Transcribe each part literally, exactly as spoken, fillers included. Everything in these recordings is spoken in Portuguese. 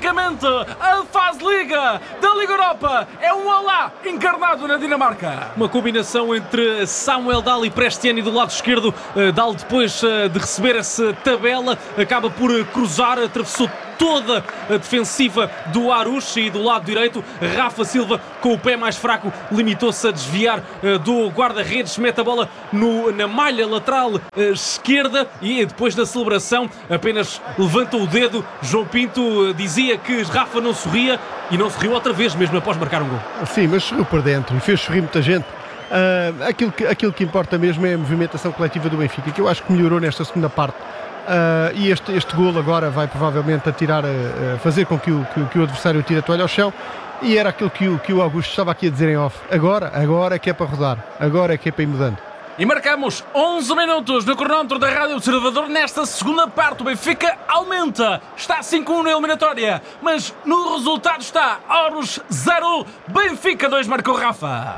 praticamente a fase Liga da Liga Europa. É um olá encarnado na Dinamarca. Uma combinação entre Samuel Dahl e Prestiani do lado esquerdo. Dahl, depois de receber essa tabela, acaba por cruzar, atravessou toda a defensiva do Arouche, e do lado direito Rafa Silva, com o pé mais fraco, limitou-se a desviar uh, do guarda-redes, mete a bola no, na malha lateral uh, esquerda, e depois da celebração apenas levanta o dedo. João Pinto uh, dizia que Rafa não sorria, e não sorriu outra vez, mesmo após marcar um gol. Sim, mas sorriu por dentro e fez sorrir muita gente. Uh, aquilo, que, aquilo que importa mesmo é a movimentação coletiva do Benfica, que eu acho que melhorou nesta segunda parte. Uh, e este, este golo agora vai provavelmente atirar, a, a fazer com que o, que, que o adversário tire a toalha ao chão, e era aquilo que o, que o Augusto estava aqui a dizer em off. Agora, agora é que é para rodar, agora é que é para ir mudando. E marcamos onze minutos no cronómetro da Rádio Observador. Nesta segunda parte o Benfica aumenta, está cinco a um na eliminatória, mas no resultado está Arouche zero, Benfica dois, marcou Rafa.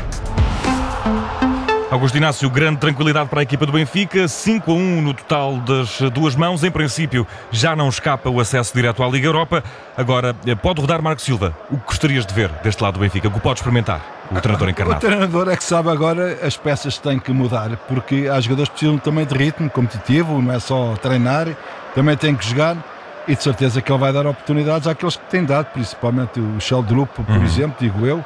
Augusto Inácio, grande tranquilidade para a equipa do Benfica, cinco a um no total das duas mãos. Em princípio, já não escapa o acesso direto à Liga Europa. Agora, pode rodar Marco Silva. O que gostarias de ver deste lado do Benfica? O que pode experimentar o treinador encarnado? O treinador é que sabe agora as peças que têm que mudar, porque há jogadores que precisam também de ritmo competitivo, não é só treinar, também têm que jogar, e de certeza que ele vai dar oportunidades àqueles que têm dado, principalmente o Sheldrup, por uhum. exemplo, digo eu.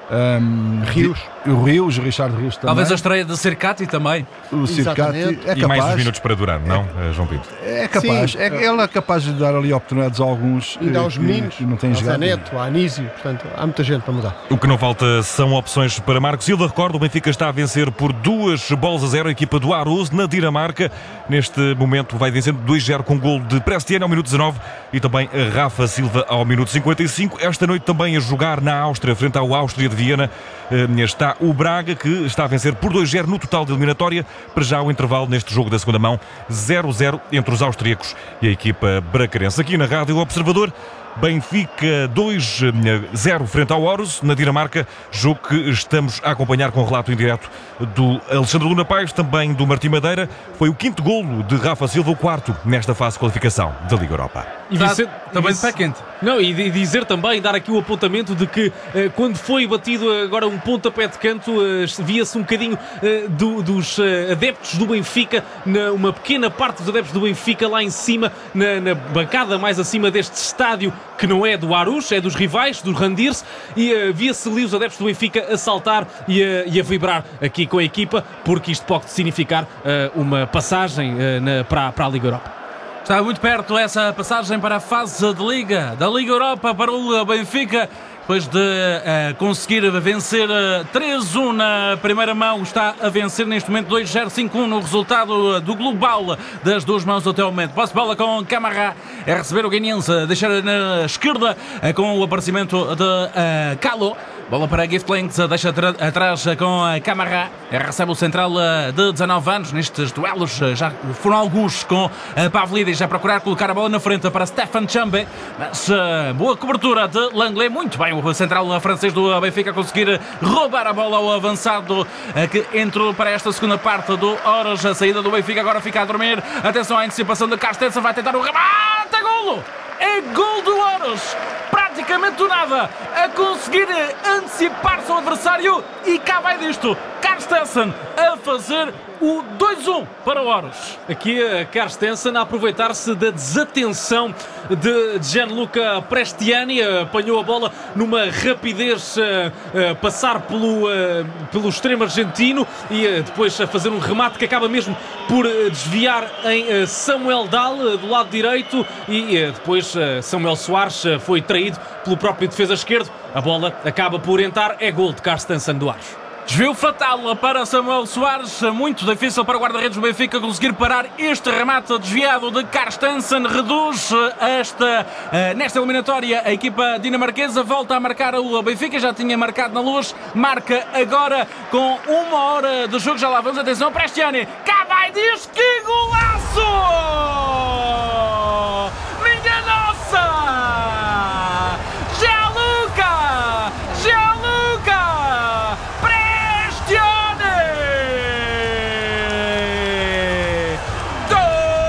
Um, Rios. O Rios, o Richard Rios também. Talvez a estreia de Cercati também. O Cercati é capaz. E mais uns minutos para durar, não, é, João Pinto? É capaz. É, ele é capaz de dar ali oportunidades a alguns. E aos meninos, que não têm jogado. A Neto, a Anísio, portanto, há muita gente para mudar. O que não falta são opções para Marco Silva. Recordo, o Benfica está a vencer por duas bolas a zero a equipa do Arouche na Dinamarca. Neste momento vai vencendo dois a zero com gol de Prestiani ao minuto dezanove e também a Rafa Silva ao minuto cinquenta e cinco. Esta noite também a jogar na Áustria, frente ao Áustria de Viena, está o Braga, que está a vencer por dois a zero no total de eliminatória. Para já o intervalo neste jogo da segunda mão, zero a zero entre os austríacos e a equipa bracarense. Aqui na Rádio Observador, Benfica dois a zero frente ao Arouche na Dinamarca, jogo que estamos a acompanhar com relato em direto do Alexandre Luna Paes, também do Martim Madeira. Foi o quinto golo de Rafa Silva, o quarto nesta fase de qualificação da Liga Europa. E dizer, também de pé quente. Não, e dizer também, dar aqui o apontamento de que eh, quando foi batido agora um pontapé de canto, eh, via-se um bocadinho eh, do, dos eh, adeptos do Benfica, na, uma pequena parte dos adeptos do Benfica lá em cima, na, na bancada mais acima deste estádio, que não é do Arouche, é dos rivais, do Randirs, e uh, via-se ali os adeptos do Benfica a saltar e a, e a vibrar aqui com a equipa, porque isto pode significar uh, uma passagem uh, na, para, para a Liga Europa. Está muito perto essa passagem para a fase de Liga, da Liga Europa para o Benfica. Depois de uh, conseguir vencer uh, três a um na primeira mão, está a vencer neste momento dois a zero, cinco a um no resultado do global das duas mãos até o momento. Posse de bola com Camara, é receber o guineense, deixar na esquerda uh, com o aparecimento de uh, Calo. Bola para Gift Links, deixa atrás com a Camara, recebe o central de dezanove anos. Nestes duelos já foram alguns com a Pavlidis a procurar colocar a bola na frente para Stefan Chambe, mas uh, boa cobertura de Langley. Muito bem o central francês do Benfica a conseguir roubar a bola ao avançado uh, que entrou para esta segunda parte do Arouche. A saída do Benfica agora fica a dormir. Atenção à antecipação de Carstensen, vai tentar o remate, é golo! É gol do Arouche, praticamente do nada, a conseguir antecipar-se ao adversário, e cá vai disto, Carstensen a fazer o dois a um para o Arouche. Aqui a Carstensen a aproveitar-se da desatenção de Gianluca Prestiani, apanhou a bola numa rapidez a, a passar pelo, a, pelo extremo argentino, e a, depois a fazer um remate que acaba mesmo por desviar em Samuel Dahl do lado direito, e depois Samuel Soares foi traído pelo próprio defesa esquerdo. A bola acaba por entrar, é gol de Carstensen do Arouche. Desvio fatal para Samuel Soares, muito difícil para o guarda-redes do Benfica conseguir parar este remate desviado de Carstensen. Reduz esta, nesta eliminatória a equipa dinamarquesa, volta a marcar o Benfica, já tinha marcado na Luz, marca agora com uma hora de jogo, já lá vamos, atenção, Prestiani, cá vai, diz que golaço!